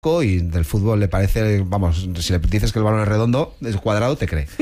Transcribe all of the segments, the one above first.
y del fútbol le parece, vamos, si le dices que el balón es redondo, es cuadrado, te cree.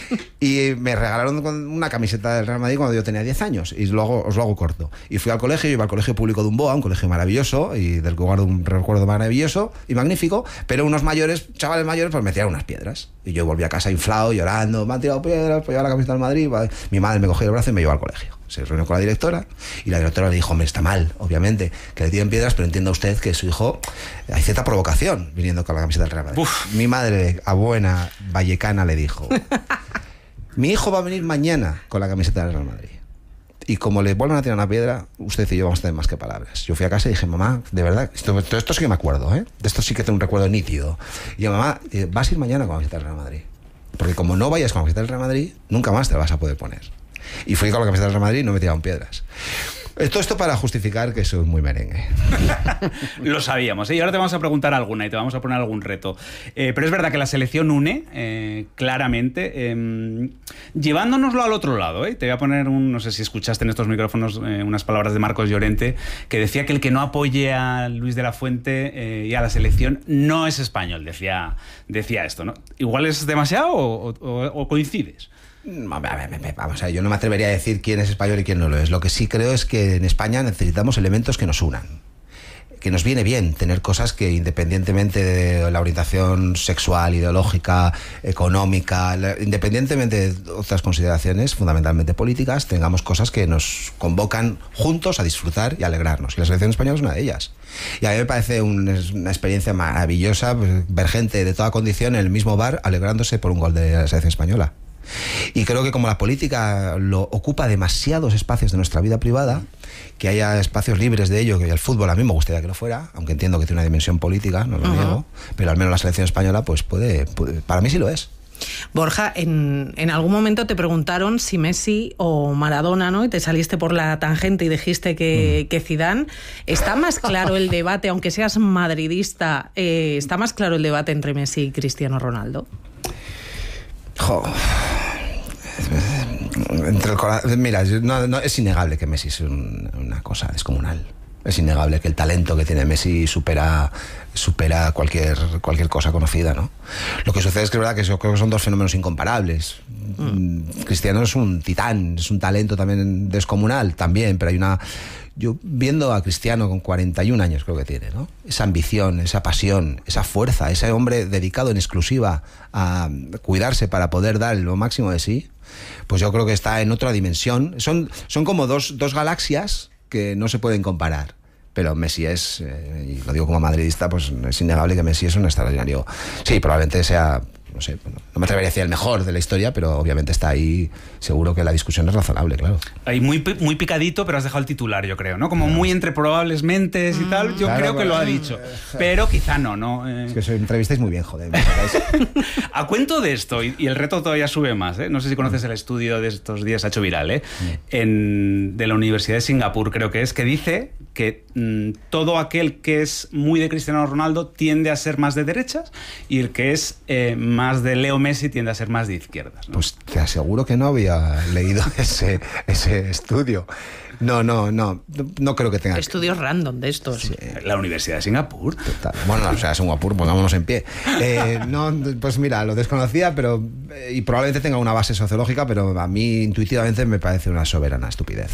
Y me regalaron una camiseta del Real Madrid cuando yo tenía 10 años, y luego os lo hago corto. Y fui al colegio, yo iba al colegio público de Umboa, un colegio maravilloso, y del que guardo un recuerdo maravilloso y magnífico, pero unos mayores, chavales mayores, pues me tiraron unas piedras. Y yo volví a casa inflado, llorando, me han tirado piedras, pues llevar la camiseta del Madrid. Mi madre me cogió el brazo y me llevó al colegio. Se reunió con la directora, y la directora le dijo, hombre, está mal, obviamente, que le tiren piedras, pero entienda usted que su hijo, hay cierta provocación viniendo con la camiseta del Real Madrid. Mi madre, a buena vallecana, le dijo, mi hijo va a venir mañana con la camiseta del Real Madrid. Y como le vuelvan a tirar una piedra, usted y yo vamos a tener más que palabras. Yo fui a casa y dije, mamá, de verdad, esto sí que me acuerdo, ¿eh? De esto sí que tengo un recuerdo nítido. Y yo, mamá, vas a ir mañana con la camiseta del Real Madrid. Porque como no vayas con la camiseta del Real Madrid, nunca más te la vas a poder poner. Y fui con la camiseta del Real Madrid y no me tiraron piedras. Todo esto para justificar que soy muy merengue. Lo sabíamos, ¿eh? Y ahora te vamos a preguntar alguna y te vamos a poner algún reto. Pero es verdad que la selección une, claramente, llevándonoslo al otro lado, ¿eh? Te voy a poner, no sé si escuchaste en estos micrófonos unas palabras de Marcos Llorente, que decía que el que no apoye a Luis de la Fuente y a la selección no es español, decía esto, ¿no? ¿Igual es demasiado o coincides? Vamos a ver, yo no me atrevería a decir quién es español y quién no lo es. Lo que sí creo es que en España necesitamos elementos que nos unan. Que nos viene bien tener cosas que, independientemente de la orientación sexual, ideológica, económica, independientemente de otras consideraciones fundamentalmente políticas, tengamos cosas que nos convocan juntos a disfrutar y alegrarnos. Y la selección española es una de ellas. Y a mí me parece una experiencia maravillosa, pues, ver gente de toda condición en el mismo bar alegrándose por un gol de la selección española. Y creo que como la política lo ocupa demasiados espacios de nuestra vida privada, que haya espacios libres de ello, que el fútbol a mí me gustaría que lo fuera, aunque entiendo que tiene una dimensión política, no lo niego, pero al menos la selección española pues puede, para mí sí lo es. Borja, en algún momento te preguntaron si Messi o Maradona, ¿no? Y te saliste por la tangente y dijiste que Zidane. ¿Está más claro el debate, aunque seas madridista, está más claro el debate entre Messi y Cristiano Ronaldo? Mira, no, es innegable que Messi es una cosa descomunal. Es innegable que el talento que tiene Messi supera cualquier cosa conocida, ¿no? Lo que sucede es que es verdad que yo creo que son dos fenómenos incomparables. Cristiano es un titán, es un talento también descomunal, también, pero yo viendo a Cristiano con 41 años creo que tiene, ¿no? Esa ambición, esa pasión, esa fuerza, ese hombre dedicado en exclusiva a cuidarse para poder dar lo máximo de sí, pues yo creo que está en otra dimensión. Son como dos galaxias que no se pueden comparar. Pero Messi es, y lo digo como madridista, pues es innegable que Messi es un extraordinario. Sí, probablemente sea, no sé, no me atrevería a decir el mejor de la historia, pero obviamente está ahí, seguro que la discusión es razonable, claro. Ahí muy picadito, pero has dejado el titular, yo creo, ¿no? Como muy entre probables mentes y tal, yo creo que lo ha dicho. Pero quizá no. Es que os entrevistáis muy bien, joder. A cuento de esto, y el reto todavía sube más, ¿eh? No sé si conoces el estudio de estos días, ha hecho viral, ¿eh? De la Universidad de Singapur, creo que es, que dice que todo aquel que es muy de Cristiano Ronaldo tiende a ser más de derechas y el que es más de Leo Messi tiende a ser más de izquierdas, ¿no? Pues te aseguro que no había leído ese estudio. No creo que tenga... Estudios random de estos. Sí. La Universidad de Singapur. Total. Bueno, o sea, Singapur, pongámonos en pie. Pues mira, lo desconocía, pero y probablemente tenga una base sociológica, pero a mí intuitivamente me parece una soberana estupidez.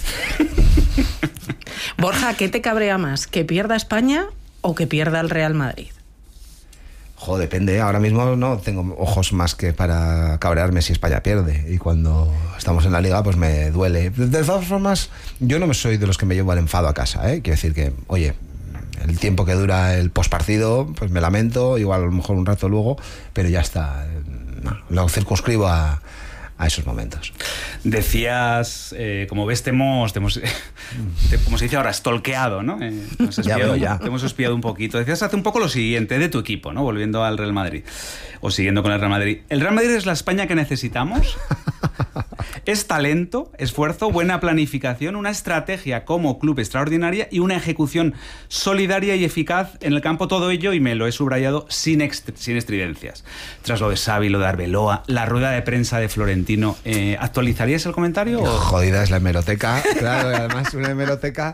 Borja, ¿qué te cabrea más? ¿Que pierda España o que pierda el Real Madrid? Depende. Ahora mismo no tengo ojos más que para cabrearme si España pierde. Y cuando estamos en la Liga, pues me duele. De todas formas, yo no soy de los que me llevo el enfado a casa, ¿eh? Quiero decir que, oye, el tiempo que dura el postpartido, pues me lamento, igual a lo mejor un rato luego, pero ya está. Lo circunscribo a esos momentos. Decías, como ves, te hemos como se dice ahora, stalkeado, ¿no? Te hemos espiado un poquito. Decías hace un poco lo siguiente de tu equipo, ¿no? Volviendo al Real Madrid, o siguiendo con el Real Madrid. ¿El Real Madrid es la España que necesitamos? Es talento, esfuerzo, buena planificación, una estrategia como club extraordinaria y una ejecución solidaria y eficaz en el campo. Todo ello, y me lo he subrayado, sin estridencias. Tras lo de Xavi, lo de Arbeloa, la rueda de prensa de Florentino, ¿actualizarías el comentario? Jodida es la hemeroteca, claro, y además una hemeroteca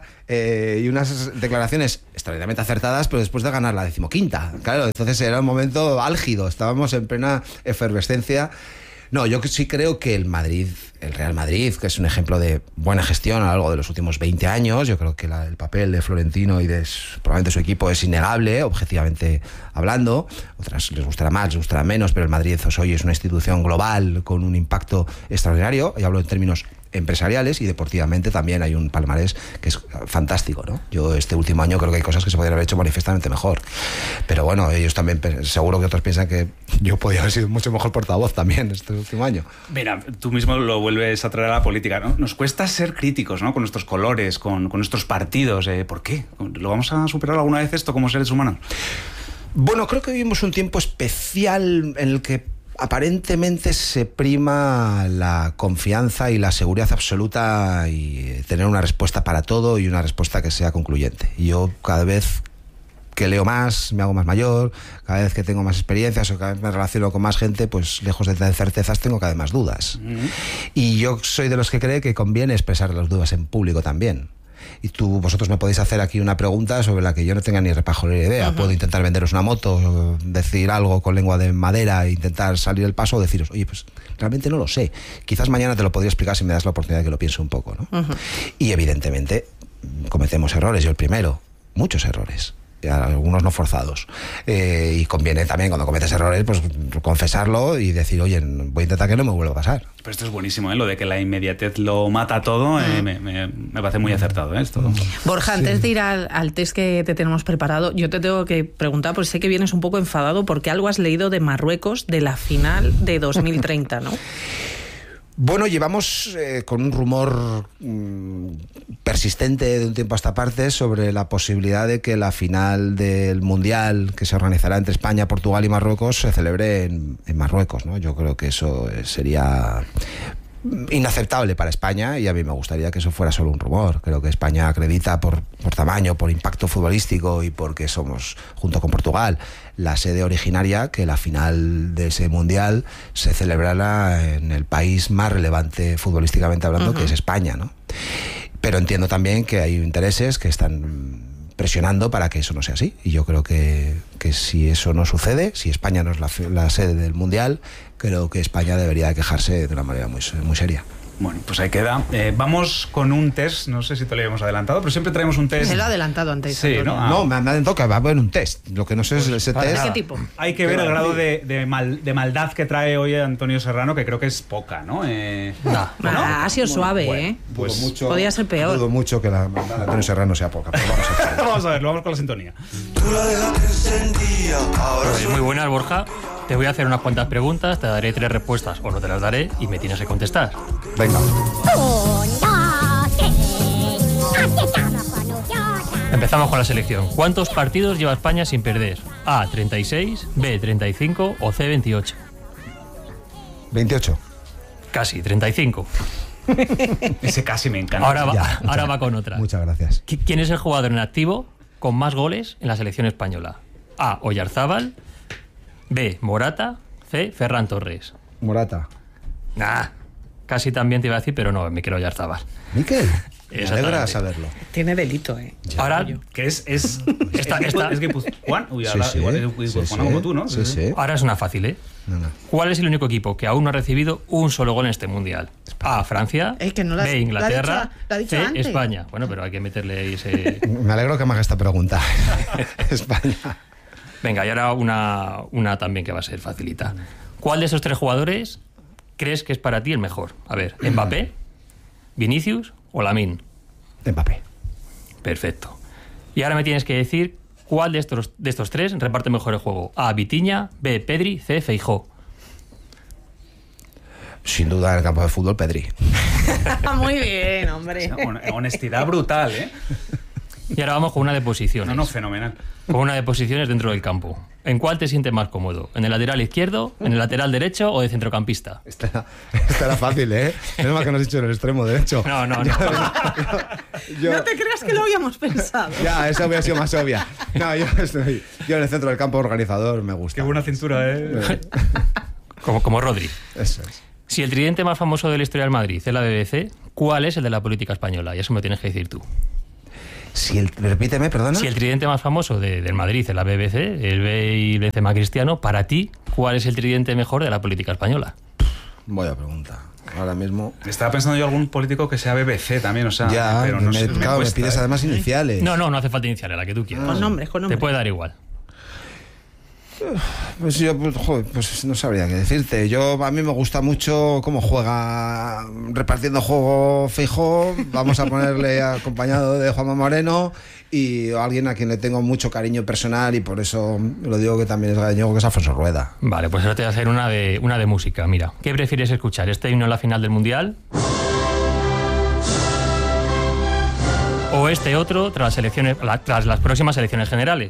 y unas declaraciones extraordinariamente acertadas, pero después de ganar la 15ª. Claro, entonces era un momento álgido, estábamos en plena efervescencia. No, yo sí creo que el Real Madrid, que es un ejemplo de buena gestión a lo largo de los últimos 20 años, yo creo que el papel de Florentino y de probablemente su equipo es innegable, objetivamente hablando. Otras les gustará más, les gustará menos, pero el Madrid hoy es una institución global con un impacto extraordinario, y hablo en términos empresariales, y deportivamente también hay un palmarés que es fantástico, ¿no? Yo este último año creo que hay cosas que se podrían haber hecho manifiestamente mejor, pero bueno, ellos también, seguro que otros piensan que yo podía haber sido mucho mejor portavoz también este último año. Mira, tú mismo lo vuelves a traer a la política, ¿no? Nos cuesta ser críticos, ¿no? Con nuestros colores, con nuestros partidos. ¿Por qué? ¿Lo vamos a superar alguna vez esto como seres humanos? Bueno, creo que vivimos un tiempo especial en el que aparentemente se prima la confianza y la seguridad absoluta y tener una respuesta para todo y una respuesta que sea concluyente. Y yo cada vez que leo más, me hago más mayor, cada vez que tengo más experiencias o cada vez me relaciono con más gente, pues lejos de tener certezas tengo cada vez más dudas. Y yo soy de los que cree que conviene expresar las dudas en público también. Y vosotros me podéis hacer aquí una pregunta sobre la que yo no tenga ni repajolera idea. Puedo intentar venderos una moto, decir algo con lengua de madera, intentar salir el paso o deciros, oye, pues realmente no lo sé. Quizás mañana te lo podría explicar si me das la oportunidad de que lo piense un poco, ¿no? Y evidentemente cometemos errores, yo el primero, muchos errores. Algunos no forzados, y conviene también cuando cometes errores pues confesarlo y decir, oye, voy a intentar que no me vuelva a pasar. Pero esto es buenísimo, ¿eh? Lo de que la inmediatez lo mata todo, me parece muy acertado, ¿eh? Esto. Borja, antes de ir al test que te tenemos preparado, yo te tengo que preguntar, porque sé que vienes un poco enfadado porque algo has leído de Marruecos, de la final de 2030, ¿no? Bueno, llevamos con un rumor persistente de un tiempo a esta parte sobre la posibilidad de que la final del Mundial que se organizará entre España, Portugal y Marruecos se celebre en Marruecos, ¿no? Yo creo que eso sería inaceptable para España y a mí me gustaría que eso fuera solo un rumor. Creo que España acredita por tamaño, por impacto futbolístico y porque somos, junto con Portugal, la sede originaria, que la final de ese mundial se celebrará en el país más relevante futbolísticamente hablando, que es España, ¿no? Pero entiendo también que hay intereses que están presionando para que eso no sea así, y yo creo que si eso no sucede, si España no es la sede del Mundial, creo que España debería de quejarse de una manera muy seria. Bueno, pues ahí queda. Vamos con un test, no sé si te lo habíamos adelantado, pero siempre traemos un test. Se lo ha adelantado antes. Sí, Antonio. No, me han adelantado que va a haber un test. Lo que no sé es ese test. ¿De qué tipo? Hay que ver el grado de maldad que trae hoy Antonio Serrano, que creo que es poca, ¿no? Ha sido suave, bueno, ¿eh? pues podía ser peor. Dudo mucho que la maldad de Antonio Serrano sea poca. Pero vamos a ver, vamos con la sintonía. Pues muy buenas, Borja. Te voy a hacer unas cuantas preguntas, te daré 3 respuestas o no te las daré y me tienes que contestar. Venga. Empezamos con la selección. ¿Cuántos partidos lleva España sin perder? A, 36, B, 35 o C, 28. 28. Casi, 35. Ese casi me encanta. Ahora va con otra. Muchas gracias. ¿Quién es el jugador en activo con más goles en la selección española? A, Oyarzábal, B, Morata, C, Ferran Torres. Morata. Nah, casi también te iba a decir, pero no, Mikel Oyarzábal. ¿Mikel? Me Exactamente. alegra saberlo. Tiene delito, ¿eh? Ahora, Que es Guipuzcoan. Uy, Sí, ahora sí. igual es guipuzcoano como tú, ¿no? Sí. ahora es una fácil, ¿eh? No. ¿Cuál es el único equipo que aún no ha recibido un solo gol en este mundial? A, Francia, Es que no B, Inglaterra, lo ha dicho C, antes. España. Bueno, pero hay que meterle ahí ese... Me alegro que me haga esta pregunta. España. Venga, y ahora una también que va a ser facilita. ¿Cuál de esos 3 jugadores crees que es para ti el mejor? A ver, ¿Mbappé, Vinicius o Lamine? Mbappé. Perfecto. Y ahora me tienes que decir cuál de estos 3 reparte mejor el juego. A, Vitinha, B, Pedri, C, Feijó. Sin duda en el campo de fútbol, Pedri. Muy bien, hombre. Honestidad brutal, ¿eh? Y ahora vamos con una de posiciones. No, fenomenal. Con una de posiciones dentro del campo. ¿En cuál te sientes más cómodo? ¿En el lateral izquierdo, en el lateral derecho o de centrocampista? Esta era fácil, ¿eh? Menos mal que no has dicho en el extremo derecho. No. No te creas que lo habíamos pensado. Ya, esa hubiera sido más obvia. No, yo en el centro del campo organizador me gusta. Qué buena cintura, ¿eh? Como Rodri. Eso es. Si el tridente más famoso de la historia del Madrid es la BBC, ¿cuál es el de la política española? Y eso me lo tienes que decir tú. Repíteme, perdona. Si el tridente más famoso del Madrid es la BBC, el B y el Benzema Cristiano, para ti, ¿cuál es el tridente mejor de la política española? Voy pregunta. Ahora mismo. Estaba pensando yo algún político que sea BBC también, o sea, Ya, pero no sé, claro, me cuesta, pides además iniciales. No hace falta iniciales, la que tú quieras. Con nombres. Te puede dar igual. Pues yo, pues no sabría qué decirte. A mí me gusta mucho cómo juega repartiendo juego fijo. Vamos a ponerle acompañado de Juanma Moreno y alguien a quien le tengo mucho cariño personal y por eso lo digo que también es gallego, que es Alfonso Rueda. Vale, pues ahora te voy a hacer una de música. Mira, ¿qué prefieres escuchar? ¿Este himno en la final del Mundial? ¿O este otro tras las próximas elecciones generales?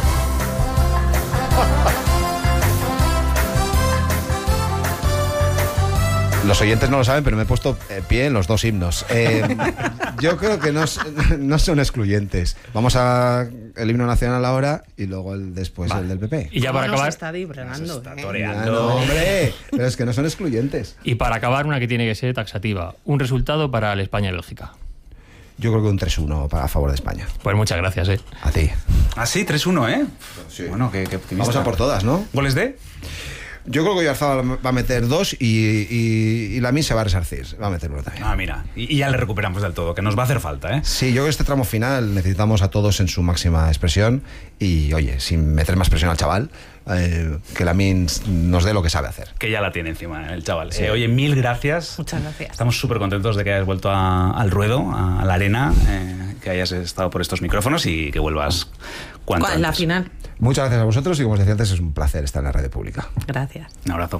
Los oyentes no lo saben, pero me he puesto pie en los dos himnos. Yo creo que no son excluyentes. Vamos a el himno nacional ahora y luego después el del PP. Y ya para acabar. Está dibregando, No, hombre, pero es que no son excluyentes. Y para acabar, una que tiene que ser taxativa. Un resultado para el España-Bélgica. Yo creo que un 3-1 a favor de España. Pues muchas gracias, A ti. Ah, sí, 3-1, ¿eh? Sí. Bueno, que Vamos a por todas, ¿no? ¿Goles de? Yo creo que Oyarzabal va a meter 2 y Lamine se va a resarcir. Va a meter 1 también. Ah, mira. Y ya le recuperamos del todo, que nos va a hacer falta, ¿eh? Sí, yo creo que este tramo final necesitamos a todos en su máxima expresión y, oye, sin meter más presión al chaval, que Lamine nos dé lo que sabe hacer. Que ya la tiene encima el chaval. Sí. Oye, mil gracias. Muchas gracias. Estamos súper contentos de que hayas vuelto al ruedo, a la arena, que hayas estado por estos micrófonos y que vuelvas cuanto antes. La final. Muchas gracias a vosotros y como os decía antes, es un placer estar en la radio pública. Gracias. Un abrazo.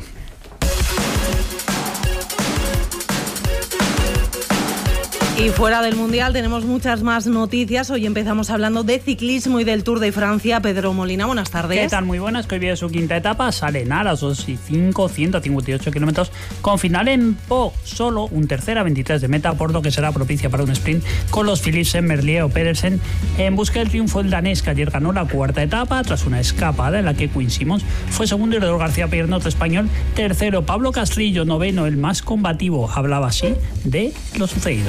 Y fuera del Mundial tenemos muchas más noticias. Hoy empezamos hablando de ciclismo y del Tour de Francia. Pedro Molina, buenas tardes. ¿Qué tal? Muy buenas, que hoy viene su quinta etapa. Salen a las 2:05, 158 kilómetros, con final en Po. Solo un tercera 23 de meta, por lo que será propicia para un sprint con los Philipsen, Merlier o Pedersen en busca del triunfo del danés, que ayer ganó la cuarta etapa tras una escapada en la que Quinn Simmons fue segundo y Rodolfo García Pierno, otro español, tercero. Pablo Castrillo, noveno, el más combativo. Hablaba así de lo sucedido.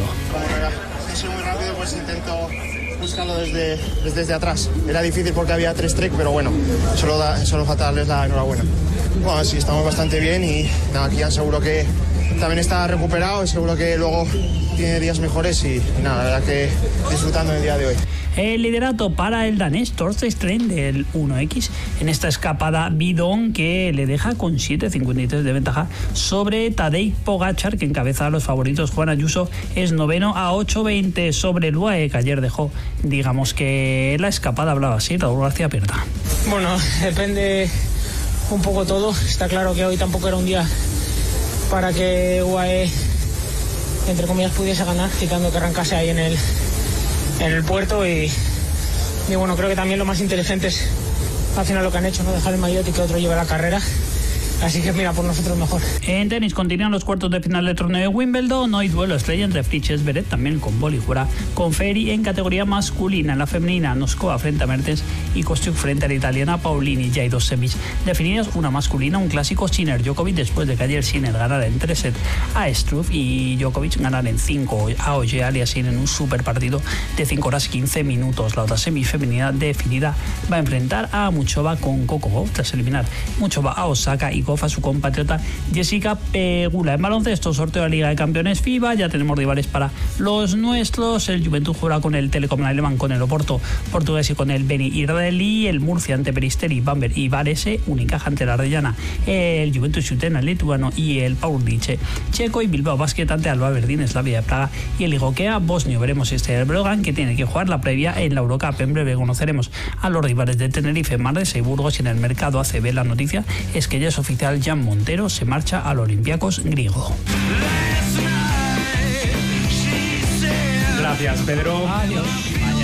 Si soy muy rápido, pues intento buscarlo desde atrás. Era difícil porque había 3 trek, pero bueno, solo falta darles la enhorabuena. Bueno, sí, estamos bastante bien y nada, Kian seguro que también está recuperado y seguro que luego tiene días mejores y nada, la verdad que disfrutando el día de hoy. El liderato para el danés Torsten Stren del 1X en esta escapada bidón que le deja con 7.53 de ventaja sobre Tadej Pogačar, que encabeza a los favoritos. Juan Ayuso es noveno a 8.20 sobre el UAE, que ayer dejó, digamos que la escapada hablaba así, Raúl García Pierta. Bueno, depende un poco todo. Está claro que hoy tampoco era un día para que UAE, entre comillas, pudiese ganar, quitando que arrancase ahí en el puerto y bueno, creo que también lo más inteligente es al final lo que han hecho, no dejar el maillot y que otro lleve la carrera. Así que mira, por nosotros mejor. En tenis continúan los cuartos de final del torneo de Wimbledon. Hoy duelo estrella entre Fritz Beret, también con boli fuera, con Ferri en categoría masculina. En la femenina, Noskova frente a Mertens y Kostiuk frente a la italiana Paolini. Ya hay 2 semis definidas, una masculina, un clásico Sinner-Djokovic, después de que ayer Sinner ganara en 3 sets a Struff y Djokovic ganara en 5 a Ogier, y así en un super partido de 5 horas 15 minutos. La otra semi femenina definida va a enfrentar a Muchova con Coco Gauff, tras eliminar Muchova a Osaka y a su compatriota Jessica Pegula. En baloncesto, sorteo de la Liga de Campeones FIBA, ya tenemos rivales para los nuestros. El Juventud jugará con el Telekom alemán, con el Oporto portugués y con el Beni israelí. El Murcia ante Peristeri, Bamber y Varese. Unicaja ante la Arellana, el Juventus Utena, el lituano, y el Pauldice checo. Y Bilbao Basket ante Alba Verdín, Slavia de Praga y el Igokea bosnio. Veremos este Breogán, que tiene que jugar la previa en la Eurocup. En breve conoceremos a los rivales de Tenerife, Manresa y Burgos. Y en el mercado ACB la noticia es que ya es oficial, Jan Montero se marcha al Olympiacos griego. Gracias, Pedro. Adiós. Mañana más.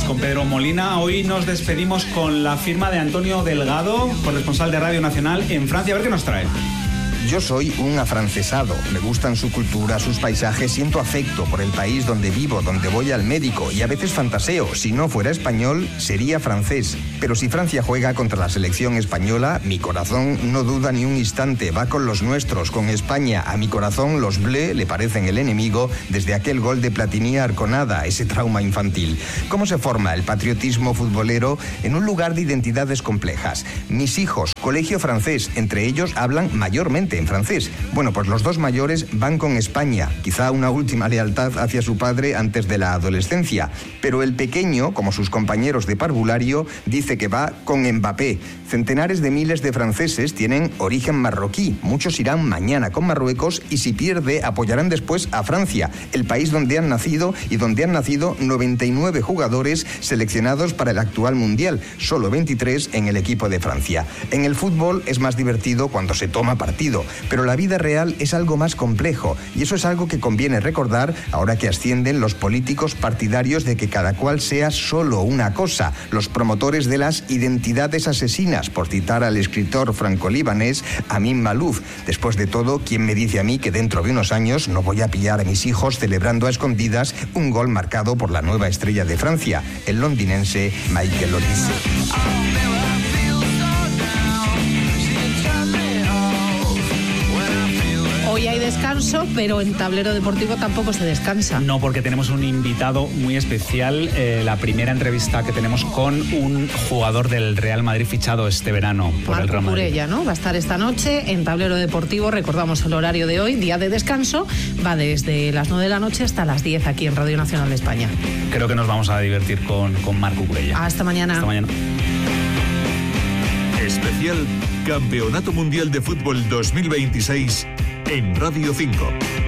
con Pedro Molina. Hoy nos despedimos con la firma de Antonio Delgado, corresponsal de Radio Nacional en Francia. A ver qué nos trae. Yo soy un afrancesado, me gustan su cultura, sus paisajes, siento afecto por el país donde vivo, donde voy al médico y a veces fantaseo, si no fuera español, sería francés. Pero si Francia juega contra la selección española, mi corazón no duda ni un instante, va con los nuestros, con España. A mi corazón los Bleus le parecen el enemigo desde aquel gol de Platini a Arconada, ese trauma infantil. ¿Cómo se forma el patriotismo futbolero en un lugar de identidades complejas? Mis hijos, colegio francés, entre ellos hablan mayormente en francés. Bueno, pues los dos mayores van con España, quizá una última lealtad hacia su padre antes de la adolescencia. Pero el pequeño, como sus compañeros de parvulario, dice que va con Mbappé. Centenares de miles de franceses tienen origen marroquí. Muchos irán mañana con Marruecos y si pierde apoyarán después a Francia, el país donde han nacido y donde han nacido 99 jugadores seleccionados para el actual Mundial, solo 23 en el equipo de Francia. En el fútbol es más divertido cuando se toma partido, pero la vida real es algo más complejo y eso es algo que conviene recordar ahora que ascienden los políticos partidarios de que cada cual sea solo una cosa, los promotores de las identidades asesinas, por citar al escritor franco-libanés Amin Malouf. Después de todo, ¿quién me dice a mí que dentro de unos años no voy a pillar a mis hijos celebrando a escondidas un gol marcado por la nueva estrella de Francia, el londinense Michael Olise? Hoy hay descanso, pero en Tablero Deportivo tampoco se descansa. No, porque tenemos un invitado muy especial, la primera entrevista que tenemos con un jugador del Real Madrid fichado este verano por el Real Madrid. Curella, ¿no? Va a estar esta noche en Tablero Deportivo, recordamos el horario de hoy, día de descanso, va desde las 9 de la noche hasta las 10 aquí en Radio Nacional de España. Creo que nos vamos a divertir con Marco Curella. Hasta mañana. Hasta mañana. Especial Campeonato Mundial de Fútbol 2026 en Radio 5.